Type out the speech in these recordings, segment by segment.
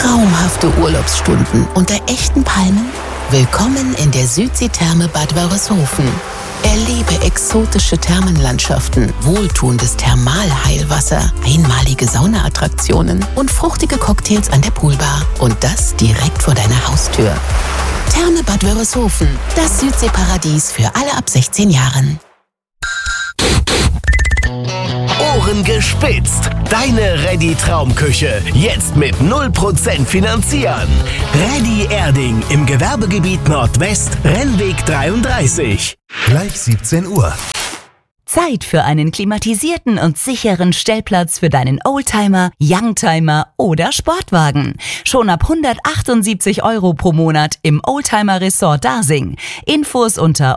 Traumhafte Urlaubsstunden unter echten Palmen? Willkommen in der Südseetherme Bad Wörishofen. Erlebe exotische Thermenlandschaften, wohltuendes Thermalheilwasser, einmalige Saunaattraktionen und fruchtige Cocktails an der Poolbar. Und das direkt vor deiner Haustür. Therme Bad Wörishofen, das Südseeparadies für alle ab 16 Jahren. Ohren gespitzt. Deine Ready Traumküche. Jetzt mit 0% finanzieren. Ready Erding im Gewerbegebiet Nordwest, Rennweg 33. Gleich 17 Uhr. Zeit für einen klimatisierten und sicheren Stellplatz für deinen Oldtimer, Youngtimer oder Sportwagen. Schon ab 178 € pro Monat im Oldtimer Resort Dasing. Infos unter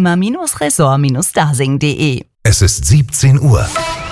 oldtimer-resort-dasing.de. Es ist 17 Uhr.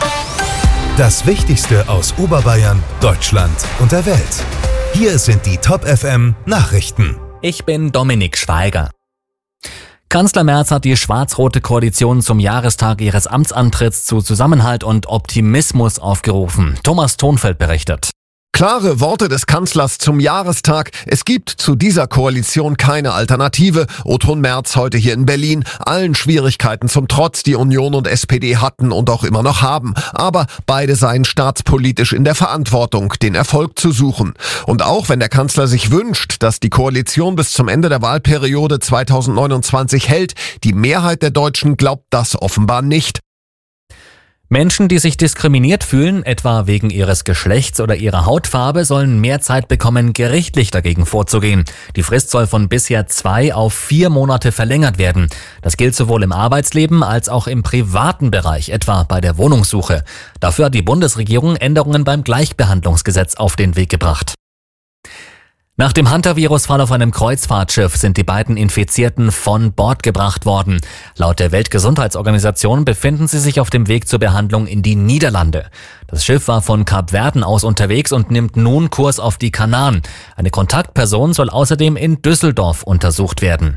Das Wichtigste aus Oberbayern, Deutschland und der Welt. Hier sind die Top FM Nachrichten. Ich bin Dominik Schweiger. Kanzler Merz hat die schwarz-rote Koalition zum Jahrestag ihres Amtsantritts zu Zusammenhalt und Optimismus aufgerufen. Thomas Thonfeld berichtet. Klare Worte des Kanzlers zum Jahrestag. Es gibt zu dieser Koalition keine Alternative. O-Ton Merz heute hier in Berlin. Allen Schwierigkeiten zum Trotz, die Union und SPD hatten und auch immer noch haben. Aber beide seien staatspolitisch in der Verantwortung, den Erfolg zu suchen. Und auch wenn der Kanzler sich wünscht, dass die Koalition bis zum Ende der Wahlperiode 2029 hält, die Mehrheit der Deutschen glaubt das offenbar nicht. Menschen, die sich diskriminiert fühlen, etwa wegen ihres Geschlechts oder ihrer Hautfarbe, sollen mehr Zeit bekommen, gerichtlich dagegen vorzugehen. Die Frist soll von bisher 2 auf 4 Monate verlängert werden. Das gilt sowohl im Arbeitsleben als auch im privaten Bereich, etwa bei der Wohnungssuche. Dafür hat die Bundesregierung Änderungen beim Gleichbehandlungsgesetz auf den Weg gebracht. Nach dem Hunter-Virus-Fall auf einem Kreuzfahrtschiff sind die beiden Infizierten von Bord gebracht worden. Laut der Weltgesundheitsorganisation befinden sie sich auf dem Weg zur Behandlung in die Niederlande. Das Schiff war von Kapverden aus unterwegs und nimmt nun Kurs auf die Kanaren. Eine Kontaktperson soll außerdem in Düsseldorf untersucht werden.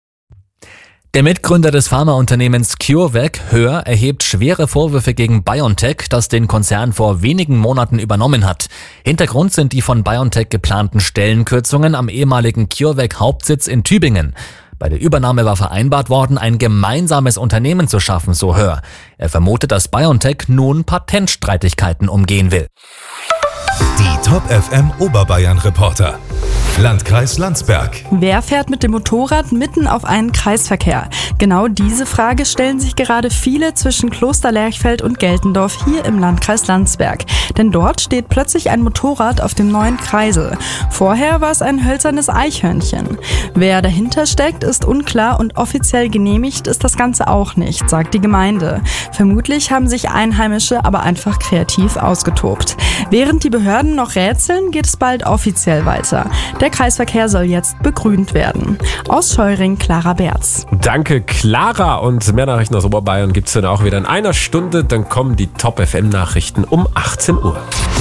Der Mitgründer des Pharmaunternehmens CureVac, Höhr, erhebt schwere Vorwürfe gegen BioNTech, das den Konzern vor wenigen Monaten übernommen hat. Hintergrund sind die von BioNTech geplanten Stellenkürzungen am ehemaligen CureVac-Hauptsitz in Tübingen. Bei der Übernahme war vereinbart worden, ein gemeinsames Unternehmen zu schaffen, so Höhr. Er vermutet, dass BioNTech nun Patentstreitigkeiten umgehen will. Die Top FM Oberbayern Reporter. Landkreis Landsberg. Wer fährt mit dem Motorrad mitten auf einen Kreisverkehr? Genau diese Frage stellen sich gerade viele zwischen Kloster Lerchfeld und Geltendorf hier im Landkreis Landsberg. Denn dort steht plötzlich ein Motorrad auf dem neuen Kreisel. Vorher war es ein hölzernes Eichhörnchen. Wer dahinter steckt, ist unklar und offiziell genehmigt ist das Ganze auch nicht, sagt die Gemeinde. Vermutlich haben sich Einheimische aber einfach kreativ ausgetobt. Während die Behörden noch rätseln, geht es bald offiziell weiter. Der Kreisverkehr soll jetzt begrünt werden. Aus Scheuring, Clara Berz. Danke, Clara. Und mehr Nachrichten aus Oberbayern gibt es dann auch wieder in einer Stunde. Dann kommen die Top FM Nachrichten um 18 Uhr.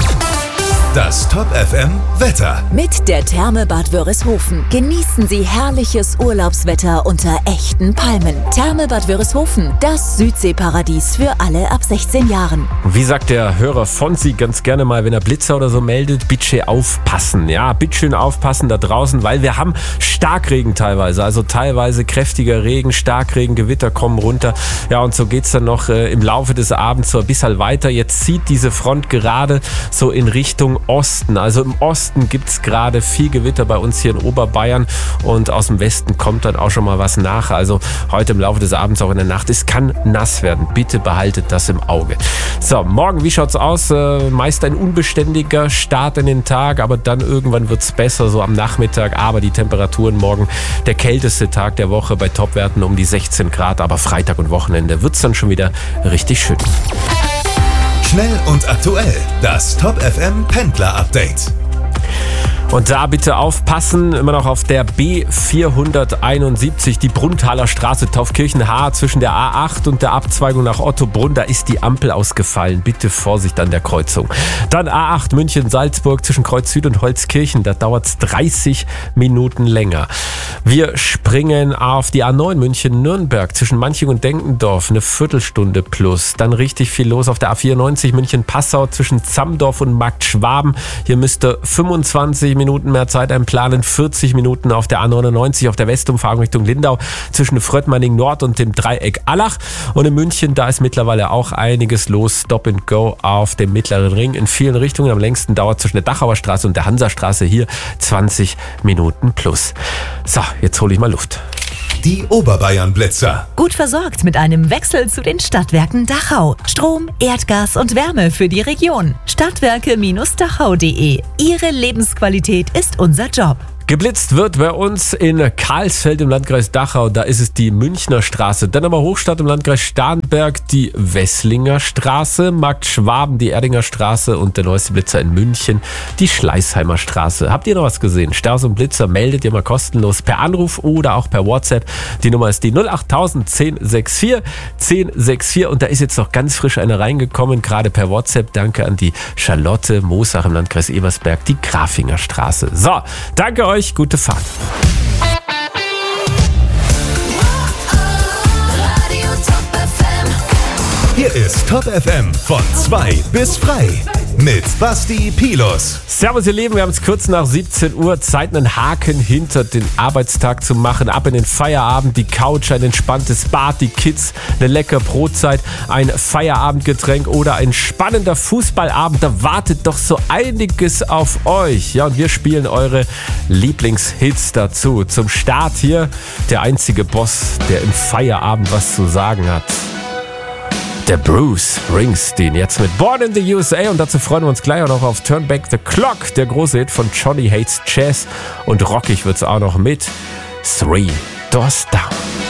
Das Top FM Wetter. Mit der Therme Bad Wörishofen genießen Sie herrliches Urlaubswetter unter echten Palmen. Therme Bad Wörishofen, das Südseeparadies für alle ab 16 Jahren. Wie sagt der Hörer Fonsi ganz gerne mal, wenn er Blitzer oder so meldet, bitte aufpassen. Ja, bitte schön aufpassen da draußen, weil wir haben Starkregen teilweise. Also teilweise kräftiger Regen, Starkregen, Gewitter kommen runter. Ja, und so geht's dann noch im Laufe des Abends so ein bisschen weiter. Jetzt zieht diese Front gerade so in Richtung Osten. Also im Osten gibt es gerade viel Gewitter bei uns hier in Oberbayern und aus dem Westen kommt dann auch schon mal was nach. Also heute im Laufe des Abends, auch in der Nacht, es kann nass werden. Bitte behaltet das im Auge. So, morgen, wie schaut's aus? Meist ein unbeständiger Start in den Tag, aber dann irgendwann wird's besser, so am Nachmittag. Aber die Temperaturen morgen, der kälteste Tag der Woche bei Topwerten um die 16 Grad. Aber Freitag und Wochenende wird's dann schon wieder richtig schön. Schnell und aktuell. Das Top FM Pendler Update. Und da bitte aufpassen, immer noch auf der B471, die Brunthaler Straße, Taufkirchen-Haar, zwischen der A8 und der Abzweigung nach Ottobrunn, da ist die Ampel ausgefallen. Bitte Vorsicht an der Kreuzung. Dann A8 München-Salzburg zwischen Kreuz Süd und Holzkirchen, da dauert es 30 Minuten länger. Wir springen auf die A9 München-Nürnberg zwischen Manching und Denkendorf, eine Viertelstunde plus. Dann richtig viel los auf der A94 München-Passau zwischen Zamdorf und Marktschwaben. Hier müsste 25 Minuten mehr Zeit einplanen, 40 Minuten auf der A99 auf der Westumfahrung Richtung Lindau zwischen Fröttmanning Nord und dem Dreieck Allach. Und in München, da ist mittlerweile auch einiges los. Stop and Go auf dem Mittleren Ring in vielen Richtungen. Am längsten dauert zwischen der Dachauer Straße und der Hansastraße hier 20 Minuten plus. So, jetzt hole ich mal Luft. Die Oberbayern-Blitzer. Gut versorgt mit einem Wechsel zu den Stadtwerken Dachau. Strom, Erdgas und Wärme für die Region. Stadtwerke-dachau.de. Ihre Lebensqualität ist unser Job. Geblitzt wird bei uns in Karlsfeld im Landkreis Dachau, da ist es die Münchner Straße. Dann aber Hochstadt im Landkreis Starnberg die Wesslinger Straße, Markt Schwaben die Erdinger Straße und der neueste Blitzer in München die Schleißheimer Straße. Habt ihr noch was gesehen? Stars und Blitzer meldet ihr mal kostenlos per Anruf oder auch per WhatsApp. Die Nummer ist die 08000 1064 1064 und da ist jetzt noch ganz frisch eine reingekommen, gerade per WhatsApp. Danke an die Charlotte Moosach im Landkreis Ebersberg, die Grafinger Straße. So, danke euch. Gute Fahrt. Hier ist Top FM von 2 bis frei mit Basti Pilus. Servus ihr Lieben, wir haben es kurz nach 17 Uhr, Zeit einen Haken hinter den Arbeitstag zu machen, ab in den Feierabend, die Couch, ein entspanntes Bad, die Kids, eine leckere Brotzeit, ein Feierabendgetränk oder ein spannender Fußballabend, da wartet doch so einiges auf euch. Ja, und wir spielen eure Lieblingshits dazu. Zum Start hier der einzige Boss, der im Feierabend was zu sagen hat. Der Bruce Springsteen, jetzt mit Born in the USA und dazu freuen wir uns gleich auch noch auf Turn Back the Clock, der große Hit von Johnny Hates Jazz und rockig wird's auch noch mit 3 Doors Down.